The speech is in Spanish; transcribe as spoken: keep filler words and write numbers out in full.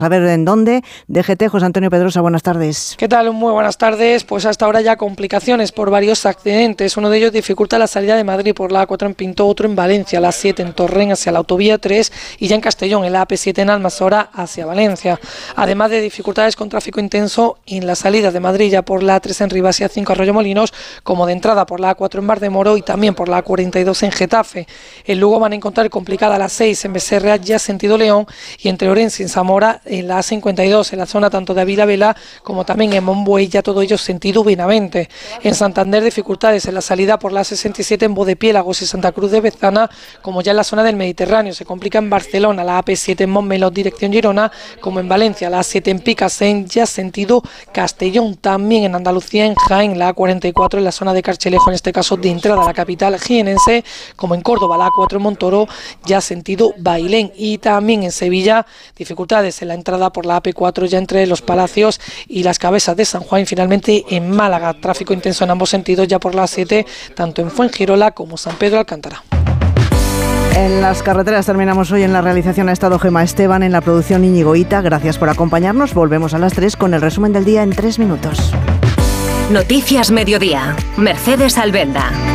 A ver en dónde. D G T, José Antonio Pedrosa, buenas tardes. ¿Qué tal? Muy buenas tardes. Pues hasta ahora ya complicaciones por varios accidentes. Uno de ellos dificulta la salida de Madrid por la A cuatro en Pinto, otro en Valencia, la A siete en Torrent hacia la autovía tres y ya en Castellón, en la A P siete en Almasora hacia Valencia. Además de dificultades con tráfico intenso en la salida de Madrid ya por la A tres en Rivas y A cinco Arroyomolinos, como de entrada por la A cuatro en Valdemoro y también por la A cuarenta y dos en Getafe. En Lugo van a encontrar complicada la seis en Becerra ya sentido León y entre Orense y Zamora en la A cincuenta y dos, en la zona tanto de Ávila Vela como también en Monbuey, ya todo ello sentido Benavente. En Santander, dificultades en la salida por la A sesenta y siete en Bodepiélagos y Santa Cruz de Bezana, como ya en la zona del Mediterráneo. Se complica en Barcelona, la A P siete en Montmeló, dirección Girona, como en Valencia, la A siete en Picasen, ya sentido Castellón. También en Andalucía, en Jaén, la A cuarenta y cuatro en la zona de Carchelejo, en este caso de entrada a la capital jienense, como en Córdoba, la A cuatro en Montoro, ya sentido Bailén. Y también en Sevilla, dificultades en la entrada por la A P cuatro ya entre Los Palacios y Las Cabezas de San Juan. Y finalmente en Málaga, tráfico intenso en ambos sentidos ya por la A siete, tanto en Fuengirola como San Pedro Alcántara. En las carreteras terminamos hoy. En la realización ha estado Gema Esteban, en la producción Íñigo Ita. Gracias por acompañarnos. Volvemos a las tres con el resumen del día en tres minutos. Noticias Mediodía. Mercedes Albelda.